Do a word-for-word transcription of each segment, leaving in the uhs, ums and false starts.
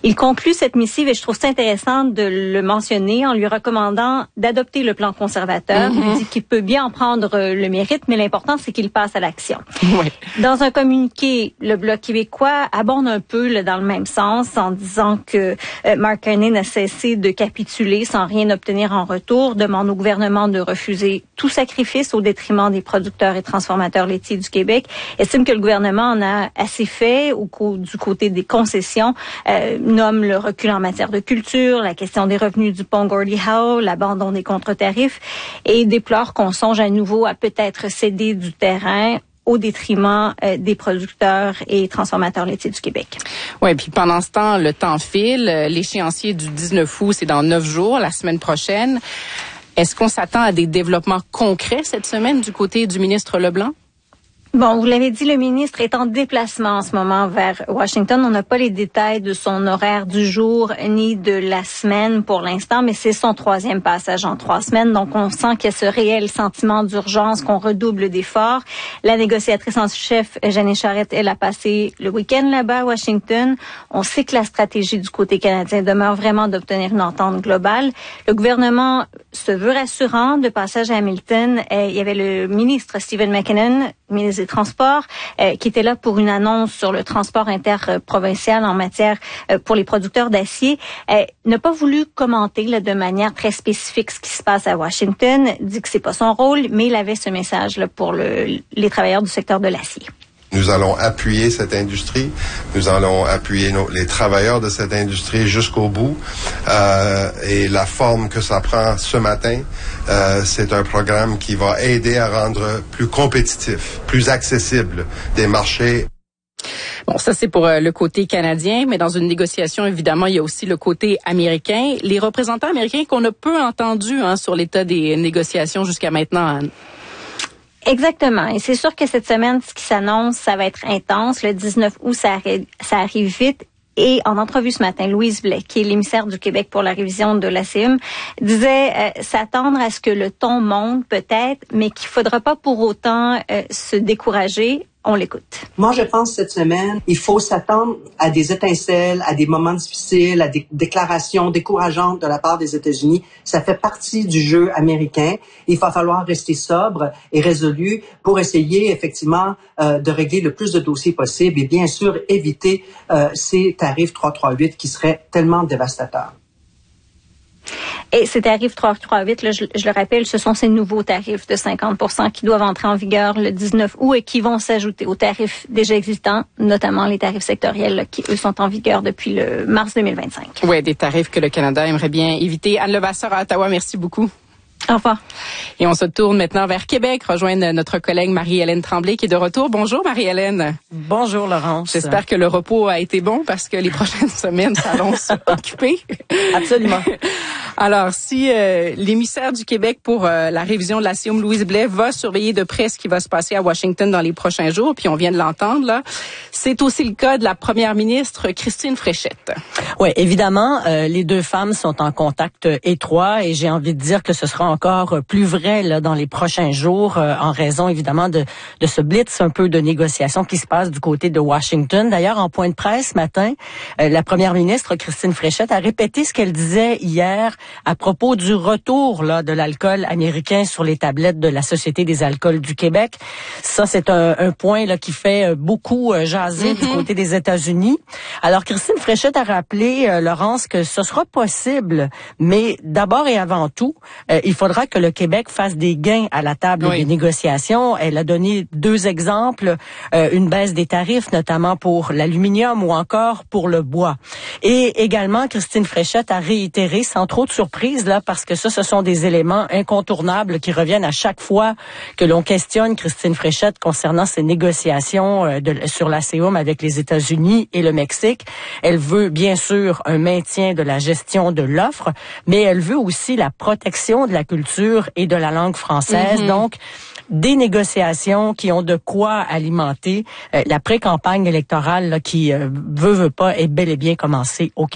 Il conclut cette missive et je trouve ça intéressant de le mentionner en lui recommandant d'adopter le plan conservateur. Mm-hmm. Il dit qu'il peut bien en prendre le mérite, mais l'important, c'est qu'il passe à l'action. Oui. Dans un communiqué, le Bloc québécois aborde un peu là, dans le même sens en disant que euh, Mark Carney n'a cessé de capituler sans rien obtenir en retour, demande au gouvernement de refuser tout sacrifice au détriment des producteurs et transformateurs laitiers du Québec, estime que le gouvernement en a assez fait au co- du côté des concessions, euh, nomme le recul en matière de culture, la question des revenus du pont Gordie Howe, l'abandon des contre-tarifs et déplore qu'on songe à nouveau à peut-être céder du terrain au détriment euh, des producteurs et transformateurs laitiers du Québec. Oui, puis pendant ce temps, le temps file. L'échéancier du dix-neuf août, c'est dans neuf jours, la semaine prochaine. Est-ce qu'on s'attend à des développements concrets cette semaine du côté du ministre Leblanc? Bon, vous l'avez dit, le ministre est en déplacement en ce moment vers Washington. On n'a pas les détails de son horaire du jour ni de la semaine pour l'instant, mais c'est son troisième passage en trois semaines. Donc, on sent qu'il y a ce réel sentiment d'urgence, qu'on redouble d'efforts. La négociatrice en chef, Jeanne Charette, elle a passé le week-end là-bas à Washington. On sait que la stratégie du côté canadien demeure vraiment d'obtenir une entente globale. Le gouvernement se veut rassurant. De passage à Hamilton, il y avait le ministre Stephen McKinnon, ministre des Transports, euh, qui était là pour une annonce sur le transport interprovincial en matière euh, pour les producteurs d'acier, euh, n'a pas voulu commenter là, de manière très spécifique ce qui se passe à Washington, dit que c'est pas son rôle, mais il avait ce message là, pour le, les travailleurs du secteur de l'acier. Nous allons appuyer cette industrie. Nous allons appuyer nos, les travailleurs de cette industrie jusqu'au bout. Euh, et la forme que ça prend ce matin, euh, c'est un programme qui va aider à rendre plus compétitif, plus accessible des marchés. Bon, ça, c'est pour euh, le côté canadien, mais dans une négociation, évidemment, il y a aussi le côté américain. Les représentants américains qu'on a peu entendus hein, sur l'état des négociations jusqu'à maintenant, Anne. Exactement. Et c'est sûr que cette semaine, ce qui s'annonce, ça va être intense. Le dix-neuf août, ça arrive, ça arrive vite. Et en entrevue ce matin, Louise Blais, qui est l'émissaire du Québec pour la révision de l'A C I M, disait euh, s'attendre à ce que le ton monte peut-être, mais qu'il faudra pas pour autant euh, se décourager. On l'écoute. Moi, je pense cette semaine, il faut s'attendre à des étincelles, à des moments difficiles, à des déclarations décourageantes de la part des États-Unis. Ça fait partie du jeu américain. Il va falloir rester sobre et résolu pour essayer effectivement euh, de régler le plus de dossiers possible et bien sûr éviter euh, ces tarifs trois cent trente-huit qui seraient tellement dévastateurs. Et ces tarifs trois cent trente-huit, là, je, je le rappelle, ce sont ces nouveaux tarifs de cinquante pour cent qui doivent entrer en vigueur le dix-neuf août et qui vont s'ajouter aux tarifs déjà existants, notamment les tarifs sectoriels là, qui, eux, sont en vigueur depuis le mars deux mille vingt-cinq. Oui, des tarifs que le Canada aimerait bien éviter. Anne Levasseur à Ottawa, merci beaucoup. Au revoir. Et on se tourne maintenant vers Québec, rejoindre notre collègue Marie-Hélène Tremblay qui est de retour. Bonjour Marie-Hélène. Bonjour Laurence. J'espère que le repos a été bon parce que les prochaines semaines s'annoncent occupées. Absolument. Alors, si euh, l'émissaire du Québec pour euh, la révision de l'A C I M, Louise Blais, va surveiller de près ce qui va se passer à Washington dans les prochains jours, puis on vient de l'entendre, là, c'est aussi le cas de la première ministre Christine Fréchette. Oui, évidemment, euh, les deux femmes sont en contact étroit et j'ai envie de dire que ce sera encore plus vrai là, dans les prochains jours euh, en raison évidemment de, de ce blitz un peu de négociation qui se passe du côté de Washington. D'ailleurs, en point de presse ce matin, euh, la première ministre Christine Fréchette a répété ce qu'elle disait hier à propos du retour là de l'alcool américain sur les tablettes de la Société des alcools du Québec. Ça, c'est un, un point là qui fait beaucoup euh, jaser mm-hmm. du côté des États-Unis. Alors, Christine Fréchette a rappelé, euh, Laurence, que ce sera possible, mais d'abord et avant tout, euh, il faudra que le Québec fasse des gains à la table oui. des négociations. Elle a donné deux exemples, euh, une baisse des tarifs, notamment pour l'aluminium ou encore pour le bois. Et également, Christine Fréchette a réitéré, sans trop de surprise, là, parce que ça, ce sont des éléments incontournables qui reviennent à chaque fois que l'on questionne Christine Fréchette concernant ses négociations euh, de, sur l'A C I M avec les États-Unis et le Mexique. Elle veut bien sûr un maintien de la gestion de l'offre, mais elle veut aussi la protection de la culture et de la langue française. Mm-hmm. Donc, des négociations qui ont de quoi alimenter euh, la pré-campagne électorale là, qui, euh, veut, veut pas, est bel et bien commencée au Québec.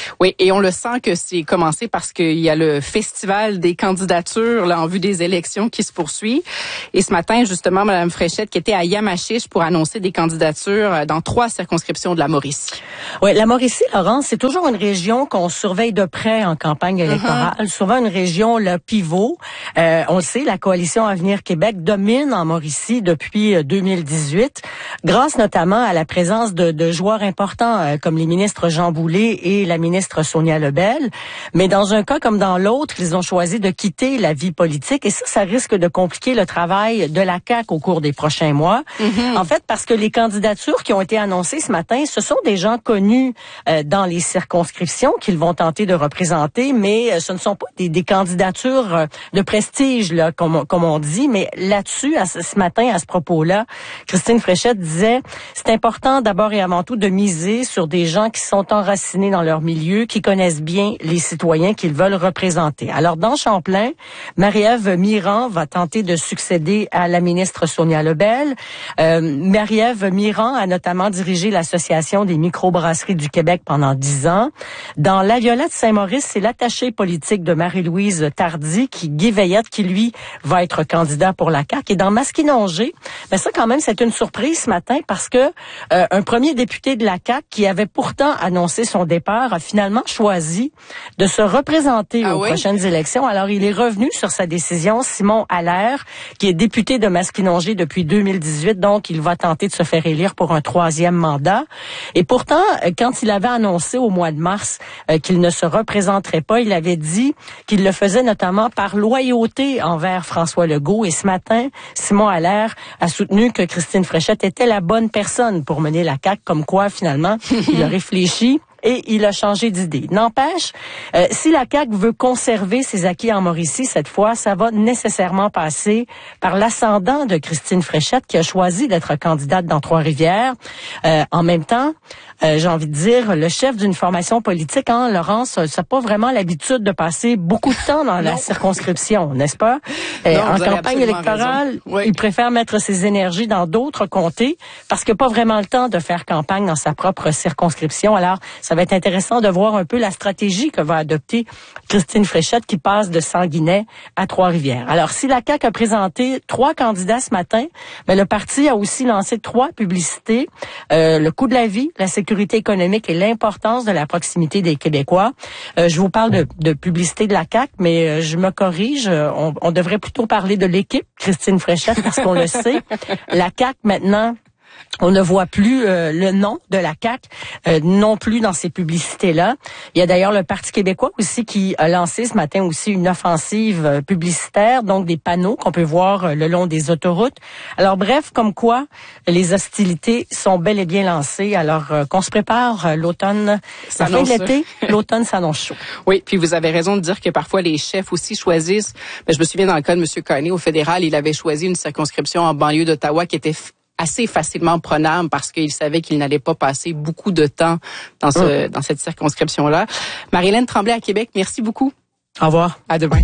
Oui, et on le sent que c'est commencé parce qu'il y a le festival des candidatures là, en vue des élections qui se poursuit. Et ce matin, justement, Mme Fréchette qui était à Yamachiche pour annoncer des candidatures dans trois circonscriptions de la Mauricie. Oui, la Mauricie, Laurence, c'est toujours une région qu'on surveille de près en campagne électorale. Uh-huh. Souvent une région, le pivot. Euh, on le sait, la coalition Avenir Québec domine en Mauricie depuis deux mille dix-huit, grâce notamment à la présence de, de joueurs importants euh, comme les ministres Jean Boulet et la ministre Sonia Lebel. Mais dans un cas comme dans l'autre, ils ont choisi de quitter la vie politique et ça, ça risque de compliquer le travail de la C A Q au cours des prochains mois. Mm-hmm. En fait, parce que les candidatures qui ont été annoncées ce matin, ce sont des gens connus euh, dans les circonscriptions qu'ils vont tenter de représenter, mais euh, ce ne sont pas des, des candidatures euh, de prestige, là, comme, comme on dit. Mais là-dessus, à ce, ce matin, à ce propos-là, Christine Fréchette disait, c'est important d'abord et avant tout de miser sur des gens qui sont enracinés dans leur milieu, qui connaissent bien les citoyens qu'ils veulent représenter. Alors, dans Champlain, Marie-Ève Mirand va tenter de succéder à la ministre Sonia Lebel. Euh, Marie-Ève Mirand a notamment dirigé l'Association des microbrasseries du Québec pendant dix ans. Dans La Violette Saint-Maurice, c'est l'attaché politique de Marie-Louise Tardy, qui, Guy Veillette, qui lui va être candidat pour la C A Q. Et dans Maskinongé, mais ça quand même, c'est une surprise ce matin parce que euh, un premier député de la C A Q qui avait pourtant annoncé son départ a finalement choisi de se représenter ah aux oui? prochaines élections. Alors, il est revenu sur sa décision. Simon Allaire, qui est député de Maskinongé depuis deux mille dix-huit, donc il va tenter de se faire élire pour un troisième mandat. Et pourtant, quand il avait annoncé au mois de mars euh, qu'il ne se représenterait pas, il avait dit qu'il le faisait notamment par loyauté envers François Legault. Et ce matin, Simon Allaire a soutenu que Christine Fréchette était la bonne personne pour mener la C A Q, comme quoi, finalement, il a réfléchi et il a changé d'idée. N'empêche, euh, si la C A Q veut conserver ses acquis en Mauricie, cette fois, ça va nécessairement passer par l'ascendant de Christine Fréchette, qui a choisi d'être candidate dans Trois-Rivières. Euh, en même temps, euh, j'ai envie de dire, le chef d'une formation politique, hein, Laurence, n'a pas vraiment l'habitude de passer beaucoup de temps dans la circonscription, n'est-ce pas? Euh, non, en campagne électorale, oui. Il préfère mettre ses énergies dans d'autres comtés parce qu'il n'a pas vraiment le temps de faire campagne dans sa propre circonscription. Alors, ça va être intéressant de voir un peu la stratégie que va adopter Christine Fréchette qui passe de Sanguinet à Trois-Rivières. Alors, si la C A Q a présenté trois candidats ce matin, mais le parti a aussi lancé trois publicités. Euh, le coût de la vie, la sécurité économique et l'importance de la proximité des Québécois. Euh, je vous parle de, de publicité de la C A Q, mais euh, je me corrige. On, on devrait plutôt parler de l'équipe Christine Fréchette parce qu'on le sait. La C A Q, maintenant, on ne voit plus euh, le nom de la C A Q euh, non plus dans ces publicités-là. Il y a d'ailleurs le Parti québécois aussi qui a lancé ce matin aussi une offensive euh, publicitaire, donc des panneaux qu'on peut voir euh, le long des autoroutes. Alors bref, comme quoi les hostilités sont bel et bien lancées. Alors euh, qu'on se prépare euh, l'automne, la fin de l'été, l'automne s'annonce chaud. Oui, puis vous avez raison de dire que parfois les chefs aussi choisissent. Ben, je me souviens dans le cas de M. Carney au fédéral, il avait choisi une circonscription en banlieue d'Ottawa qui était assez facilement prenable parce qu'il savait qu'il n'allait pas passer beaucoup de temps dans ce, mmh. dans cette circonscription-là. Marie-Hélène Tremblay à Québec, merci beaucoup. Au revoir. À demain.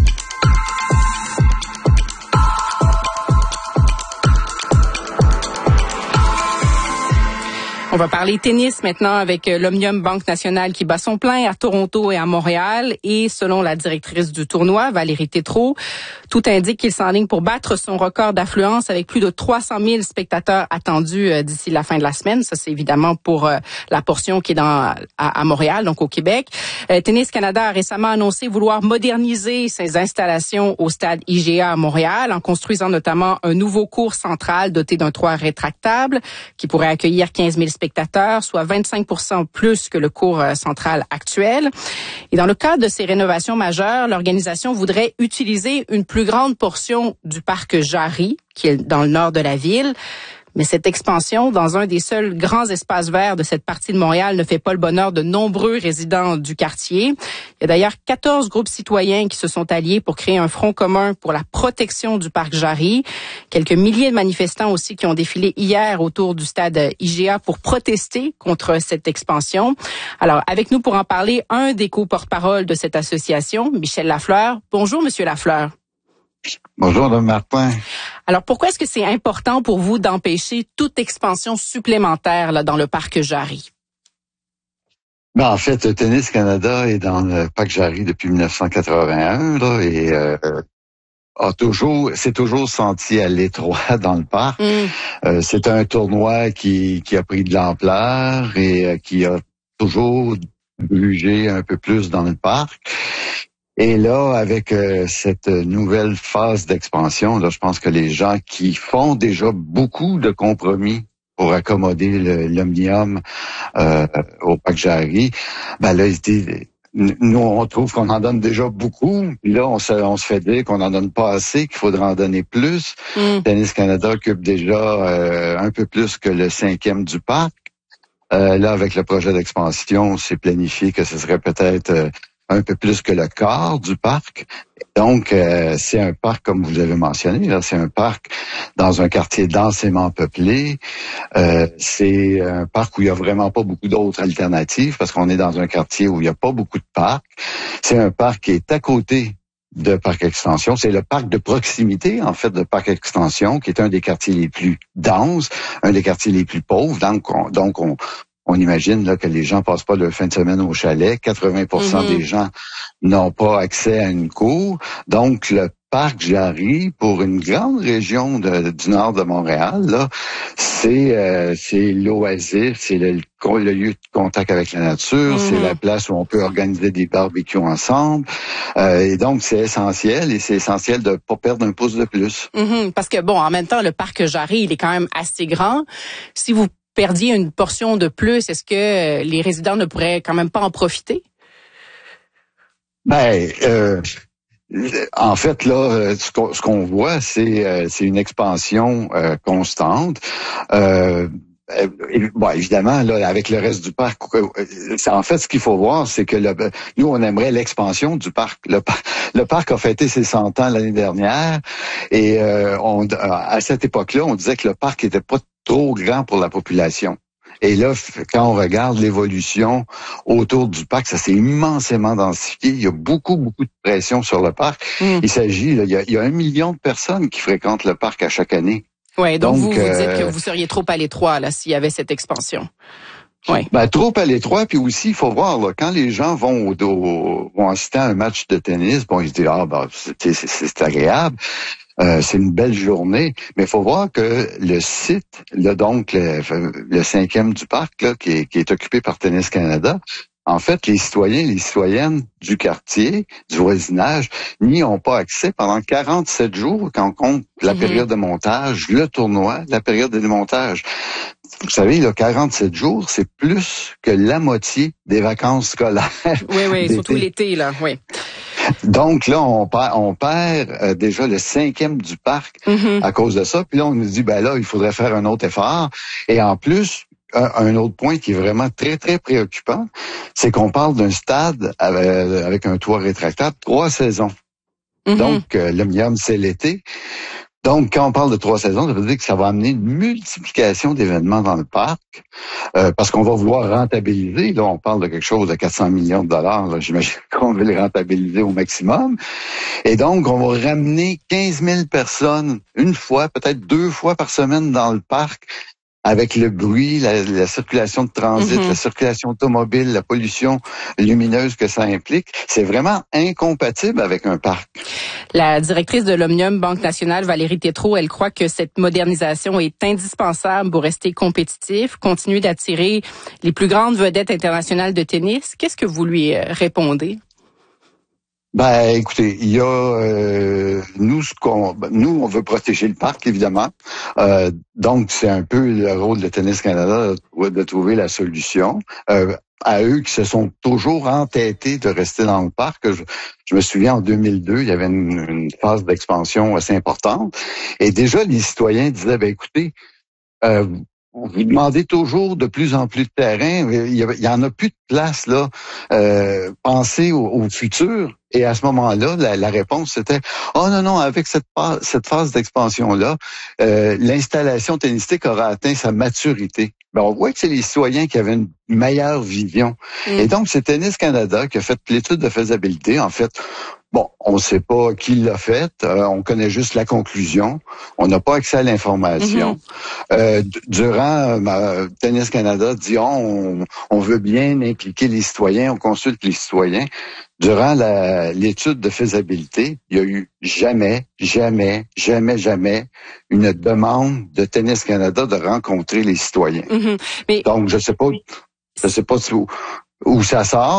On va parler tennis maintenant avec l'Omnium Banque Nationale qui bat son plein à Toronto et à Montréal. Et selon la directrice du tournoi, Valérie Tétrault, tout indique qu'il s'enligne pour battre son record d'affluence avec plus de trois cent mille spectateurs attendus d'ici la fin de la semaine. Ça, c'est évidemment pour la portion qui est dans à, à Montréal, donc au Québec. Euh, Tennis Canada a récemment annoncé vouloir moderniser ses installations au stade I G A à Montréal en construisant notamment un nouveau court central doté d'un toit rétractable qui pourrait accueillir quinze mille spectateurs, soit vingt-cinq pour cent plus que le cours central actuel. Et dans le cadre de ces rénovations majeures, l'organisation voudrait utiliser une plus grande portion du parc Jarry, qui est dans le nord de la ville. Mais cette expansion dans un des seuls grands espaces verts de cette partie de Montréal ne fait pas le bonheur de nombreux résidents du quartier. Il y a d'ailleurs quatorze groupes citoyens qui se sont alliés pour créer un front commun pour la protection du parc Jarry. Quelques milliers de manifestants aussi qui ont défilé hier autour du stade I G A pour protester contre cette expansion. Alors, avec nous pour en parler, un des co-porte-parole de cette association, Michel Lafleur. Bonjour, Monsieur Lafleur. Bonjour, Mme Martin. Alors, pourquoi est-ce que c'est important pour vous d'empêcher toute expansion supplémentaire là, dans le parc Jarry? Ben, en fait, Tennis Canada est dans le Parc Jarry depuis dix-neuf cent quatre-vingt-un, là, et euh, a toujours, c'est toujours senti à l'étroit dans le parc. Mm. Euh, c'est un tournoi qui, qui a pris de l'ampleur et euh, qui a toujours bougé un peu plus dans le parc. Et là, avec euh, cette nouvelle phase d'expansion, là, je pense que les gens qui font déjà beaucoup de compromis pour accommoder le, l'Omnium euh, au Parc Jarry, ben là, ils disent, nous, on trouve qu'on en donne déjà beaucoup. Puis là, on se, on se fait dire qu'on en donne pas assez, qu'il faudrait en donner plus. Mm. Tennis Canada occupe déjà euh, un peu plus que le cinquième du parc. Euh, là, avec le projet d'expansion, c'est planifié que ce serait peut-être euh, un peu plus que le quart du parc. Donc, euh, c'est un parc, comme vous l'avez mentionné, là, c'est un parc dans un quartier densément peuplé. Euh, c'est un parc où il y a vraiment pas beaucoup d'autres alternatives parce qu'on est dans un quartier où il y a pas beaucoup de parcs. C'est un parc qui est à côté de Parc Extension. C'est le parc de proximité, en fait, de Parc Extension, qui est un des quartiers les plus denses, un des quartiers les plus pauvres. Donc, on, donc on On imagine là que les gens passent pas leur fin de semaine au chalet. quatre-vingts pour cent mm-hmm. des gens n'ont pas accès à une cour. Donc, le Parc Jarry, pour une grande région de, du nord de Montréal, là, c'est euh, c'est l'oasis, c'est le, le lieu de contact avec la nature, mm-hmm. c'est la place où on peut organiser des barbecues ensemble. Euh, et donc, c'est essentiel, et c'est essentiel de pas perdre un pouce de plus. Mm-hmm. Parce que, bon, en même temps, le Parc Jarry, il est quand même assez grand. Si vous perdiez une portion de plus, est-ce que les résidents ne pourraient quand même pas en profiter? Ben, euh, en fait, là, ce qu'on, ce qu'on voit, c'est, euh, c'est une expansion euh, constante. Euh, Bon, évidemment, là, avec le reste du parc, en fait, ce qu'il faut voir, c'est que le, nous, on aimerait l'expansion du parc. Le, le parc a fêté ses cent ans l'année dernière, et euh, on, à cette époque-là, on disait que le parc était pas trop grand pour la population. Et là, quand on regarde l'évolution autour du parc, ça s'est immensément densifié. Il y a beaucoup, beaucoup de pression sur le parc. Mmh. Il s'agit, là, il y a, il y a un million de personnes qui fréquentent le parc à chaque année. Oui, donc, donc vous, vous euh, dites que vous seriez trop à l'étroit là s'il y avait cette expansion. Oui. Ben, trop à l'étroit, puis aussi, il faut voir, là, quand les gens vont, au, au, vont assister à un match de tennis, bon, ils se disent, ah, ben, c'est, c'est, c'est agréable. Euh, c'est une belle journée, mais il faut voir que le site, là, donc le, le cinquième du parc, là, qui est, qui est occupé par Tennis Canada, en fait, les citoyens et les citoyennes du quartier, du voisinage, n'y ont pas accès pendant quarante-sept jours quand on compte la mmh. période de montage, le tournoi, la période de démontage. Vous savez, là, quarante-sept jours, c'est plus que la moitié des vacances scolaires. Oui, oui, d'été. Surtout l'été, là, oui. Donc là, on perd, on perd euh, déjà le cinquième du parc mm-hmm. à cause de ça. Puis là, on nous dit, ben là, il faudrait faire un autre effort. Et en plus, un, un autre point qui est vraiment très, très préoccupant, c'est qu'on parle d'un stade avec, avec un toit rétractable, trois saisons. Mm-hmm. Donc, euh, l'Omnium, c'est l'été. Donc, quand on parle de trois saisons, ça veut dire que ça va amener une multiplication d'événements dans le parc, euh, parce qu'on va vouloir rentabiliser. Là, on parle de quelque chose de quatre cents millions de dollars. Là, j'imagine qu'on veut les rentabiliser au maximum. Et donc, on va ramener quinze mille personnes une fois, peut-être deux fois par semaine dans le parc, avec le bruit, la, la circulation de transit, mm-hmm. la circulation automobile, la pollution lumineuse que ça implique. C'est vraiment incompatible avec un parc. La directrice de l'Omnium Banque Nationale, Valérie Tétrault, elle croit que cette modernisation est indispensable pour rester compétitif, continuer d'attirer les plus grandes vedettes internationales de tennis. Qu'est-ce que vous lui répondez? Ben, écoutez, il y a euh, nous ce qu'on nous on veut protéger le parc évidemment. Euh, donc c'est un peu le rôle de Tennis Canada de, de trouver la solution. Euh, à eux qui se sont toujours entêtés de rester dans le parc. Je, je me souviens en deux mille deux, il y avait une, une phase d'expansion assez importante et déjà les citoyens disaient ben écoutez, euh, vous demandez toujours de plus en plus de terrain, il y, il y en a plus de place là. Euh, pensez au, au futur. Et à ce moment-là, la, la réponse c'était « Oh non, non, avec cette, cette phase d'expansion-là, euh, l'installation tennistique aura atteint sa maturité. » Ben, on voit que c'est les citoyens qui avaient une meilleure vision. Mm. Et donc, c'est Tennis Canada qui a fait l'étude de faisabilité. En fait, Bon, on ne sait pas qui l'a fait, euh, on connaît juste la conclusion, on n'a pas accès à l'information. Mm-hmm. Euh, d- durant euh, Tennis Canada dit oh, on, on veut bien impliquer les citoyens, on consulte les citoyens. Durant la, l'étude de faisabilité, il y a eu jamais, jamais, jamais, jamais une demande de Tennis Canada de rencontrer les citoyens. Mm-hmm. Mais... Donc, je sais pas, je sais pas où, où ça sort.